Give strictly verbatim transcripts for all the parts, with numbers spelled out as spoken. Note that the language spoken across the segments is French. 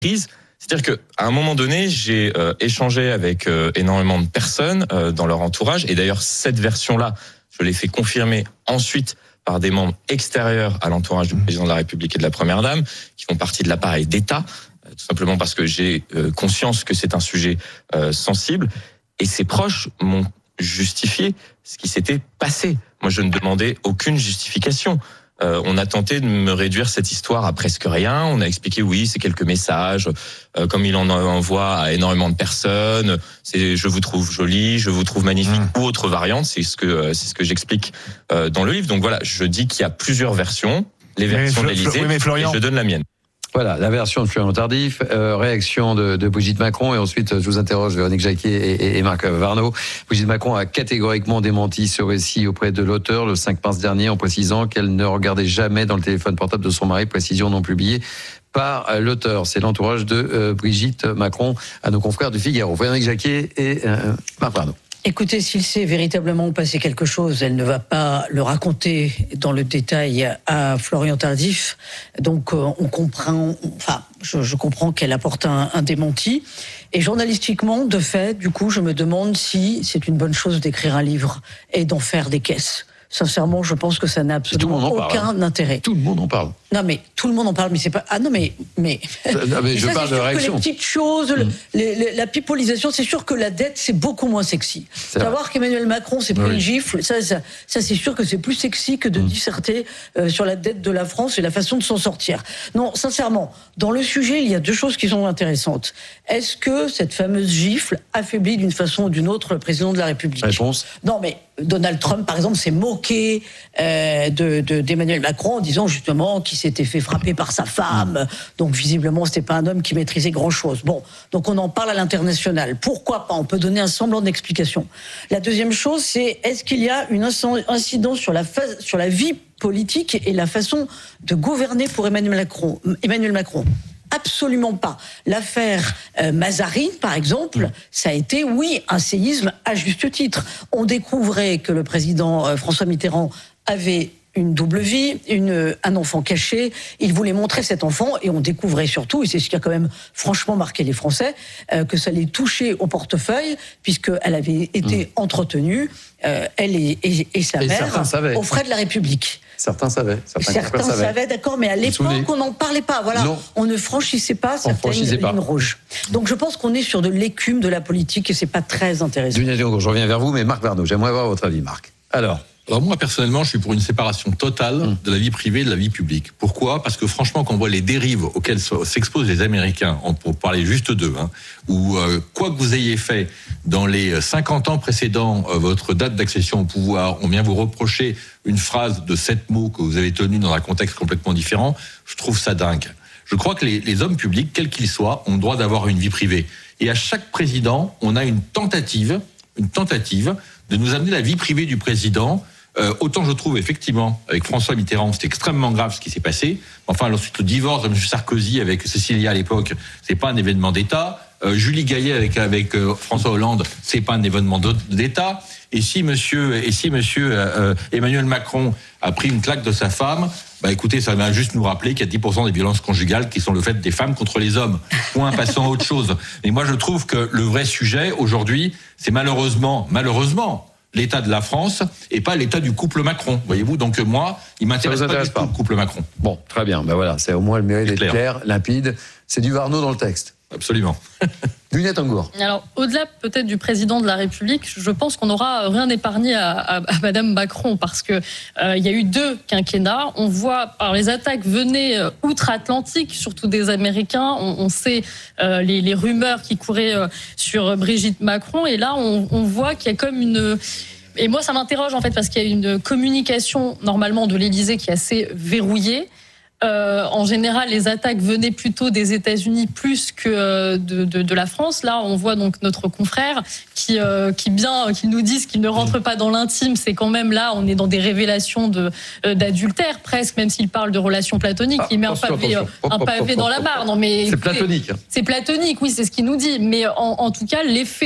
prise. C'est-à-dire que à un moment donné, j'ai euh, échangé avec euh, énormément de personnes euh, dans leur entourage, et d'ailleurs cette version-là, je l'ai fait confirmer ensuite par des membres extérieurs à l'entourage du président de la République et de la Première Dame, qui font partie de l'appareil d'État, euh, tout simplement parce que j'ai euh, conscience que c'est un sujet euh, sensible, et ses proches m'ont justifié ce qui s'était passé. Moi, je ne demandais aucune justification. Euh, on a tenté de me réduire cette histoire à presque rien. On a expliqué, oui, c'est quelques messages, euh, comme il en envoie à énormément de personnes. C'est, je vous trouve jolie, je vous trouve magnifique, mmh. ou autre variante. C'est ce que c'est ce que j'explique euh, dans le livre. Donc voilà, je dis qu'il y a plusieurs versions, les versions de l'Élysée, oui, et je donne la mienne. Voilà, la version de Florian Tardif, euh, réaction de, de Brigitte Macron, et ensuite je vous interroge Véronique Jacquier et, et, et Marc Varnaud. Brigitte Macron a catégoriquement démenti ce récit auprès de l'auteur le cinq mars dernier en précisant qu'elle ne regardait jamais dans le téléphone portable de son mari, précision non publiée par l'auteur. C'est l'entourage de euh, Brigitte Macron à nos confrères du Figaro. Véronique Jacquier et euh, Marc Varnaud. Écoutez, s'il s'est véritablement passé quelque chose, elle ne va pas le raconter dans le détail à Florian Tardif. Donc, euh, on comprend, enfin, je, je comprends qu'elle apporte un, un démenti. Et journalistiquement, de fait, du coup, je me demande si c'est une bonne chose d'écrire un livre et d'en faire des caisses. Sincèrement, je pense que ça n'a absolument aucun parle. intérêt. Tout le monde en parle. Non, mais tout le monde en parle, mais c'est pas. Ah non, mais mais. Non, mais je ça, parle de réaction. Les petites choses, mmh. le, les, les, la pipolisation, c'est sûr que la dette, c'est beaucoup moins sexy. C'est Savoir vrai. qu'Emmanuel Macron s'est pris oui. une gifle, ça, ça, ça, c'est sûr que c'est plus sexy que de mmh. disserter euh, sur la dette de la France et la façon de s'en sortir. Non, sincèrement, dans le sujet, il y a deux choses qui sont intéressantes. Est-ce que cette fameuse gifle affaiblit d'une façon ou d'une autre le président de la République ? Réponse. Non, mais Donald Trump, par exemple, s'est moqué euh, de, de, d'Emmanuel Macron en disant justement qu'il s'était fait frapper par sa femme. Donc, visiblement, c'était pas un homme qui maîtrisait grand-chose. Bon, donc on en parle à l'international. Pourquoi pas ? On peut donner un semblant d'explication. La deuxième chose, c'est est-ce qu'il y a une incidence sur la, phase, sur la vie politique et la façon de gouverner pour Emmanuel Macron ? Emmanuel Macron. Absolument pas. L'affaire euh, Mazarine, par exemple, ça a été, oui, un séisme à juste titre. On découvrait que le président euh, François Mitterrand avait une double vie, une, un enfant caché. Il voulait montrer cet enfant et on découvrait surtout, et c'est ce qui a quand même franchement marqué les Français, euh, que ça les touchait au portefeuille puisqu'elle avait été mmh. entretenue, euh, elle et, et, et sa et mère, aux frais de la République. Certains savaient. Certains, certains savaient. savaient, d'accord, mais à l'époque, on n'en parlait pas. Voilà, non. on ne franchissait pas on certaines lignes rouges. Donc je pense qu'on est sur de l'écume de la politique et c'est pas très intéressant. Je reviens vers vous, mais Marc Varnaud, j'aimerais avoir votre avis, Marc. Alors Alors moi, personnellement, je suis pour une séparation totale mmh. de la vie privée et de la vie publique. Pourquoi ? Parce que franchement, quand on voit les dérives auxquelles s'exposent les Américains, pour parler juste d'eux, hein, ou euh, quoi que vous ayez fait dans les cinquante ans précédant euh, votre date d'accession au pouvoir, on vient vous reprocher une phrase de sept mots que vous avez tenue dans un contexte complètement différent, je trouve ça dingue. Je crois que les, les hommes publics, quels qu'ils soient, ont le droit d'avoir une vie privée. Et à chaque président, on a une tentative, une tentative de nous amener la vie privée du président. Euh, autant je trouve effectivement avec François Mitterrand c'était extrêmement grave ce qui s'est passé. Enfin ensuite le divorce de M. Sarkozy avec Cécilia à l'époque, c'est pas un événement d'État. Euh, Julie Gaillet avec avec euh, François Hollande, c'est pas un événement d'État. Et si Monsieur et si Monsieur euh, Emmanuel Macron a pris une claque de sa femme, bah écoutez, ça va juste nous rappeler qu'il y a dix pour cent des violences conjugales qui sont le fait des femmes contre les hommes. Point, passons à autre chose. Mais moi je trouve que le vrai sujet aujourd'hui, c'est malheureusement, malheureusement. l'état de la France et pas l'état du couple Macron, voyez-vous. Donc moi, il m'intéresse pas du tout le couple Macron. Bon, très bien, ben voilà, c'est au moins le mérite d'être clair. clair, limpide. C'est du Varnaud dans le texte. Absolument. Lunette Angour. Alors, au-delà peut-être du président de la République, je pense qu'on n'aura rien épargné à, à, à Madame Macron parce que euh, il y a eu deux quinquennats. On voit par les attaques venaient euh, outre-Atlantique, surtout des Américains. On, on sait euh, les, les rumeurs qui couraient euh, sur Brigitte Macron. Et là, on, on voit qu'il y a comme une... Et moi, ça m'interroge en fait parce qu'il y a une communication normalement de l'Élysée qui est assez verrouillée. Euh, en général, les attaques venaient plutôt des États-Unis plus que euh, de, de, de la France. Là, on voit donc notre confrère qui, euh, qui bien, qui nous disent qu'il ne rentre pas dans l'intime. C'est quand même là, on est dans des révélations de euh, d'adultère presque, même s'il parle de relations platoniques. Ah, il met un pavé, euh, un pavé dans la barre. Non, mais c'est platonique. C'est platonique, oui, c'est ce qu'il nous dit. Mais en, en tout cas, l'effet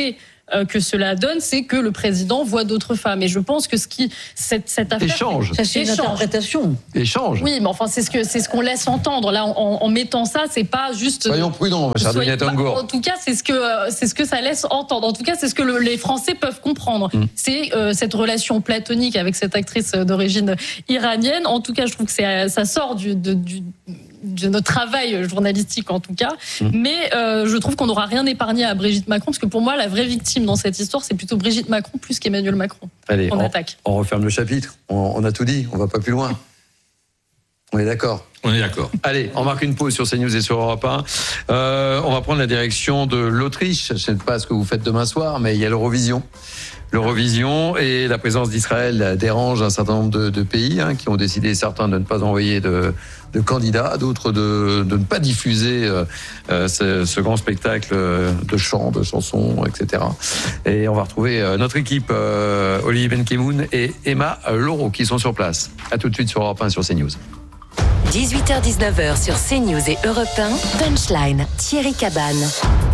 euh, que cela donne, c'est que le président voit d'autres femmes. Et je pense que ce qui cette cette affaire échange, ça c'est une échange. interprétation. Échange. Oui, mais enfin c'est ce que c'est ce qu'on laisse entendre là en, en mettant ça, c'est pas juste. Soyons prudents, ma chère Soyez- Daniela Tangour. En tout cas, c'est ce que c'est ce que ça laisse entendre. En tout cas, c'est ce que le- les Français peuvent comprendre. Mm. C'est euh, cette relation platonique avec cette actrice d'origine iranienne. En tout cas, je trouve que c'est ça sort du, de, du de notre travail journalistique en tout cas, mmh. mais euh, je trouve qu'on n'aura rien épargné à Brigitte Macron, parce que pour moi la vraie victime dans cette histoire c'est plutôt Brigitte Macron plus qu'Emmanuel Macron. Allez, on, on attaque. On referme le chapitre, on, on a tout dit, on va pas plus loin. On est d'accord. On est d'accord. Allez, on marque une pause sur CNews et sur Europe un. Euh, on va prendre la direction de l'Autriche. Je ne sais pas ce que vous faites demain soir, mais il y a l'Eurovision. L'Eurovision et la présence d'Israël dérange un certain nombre de, de pays hein, qui ont décidé, certains, de ne pas envoyer de, de candidats, d'autres de, de ne pas diffuser euh, ce, ce grand spectacle de chants, de chansons, et cetera. Et on va retrouver notre équipe, euh, Olivier Benkemoun et Emma Laureau, qui sont sur place. À tout de suite sur Europe un, sur CNews. dix-huit heures dix-neuf heures sur CNews et Europe un, Punchline, Thierry Cabane.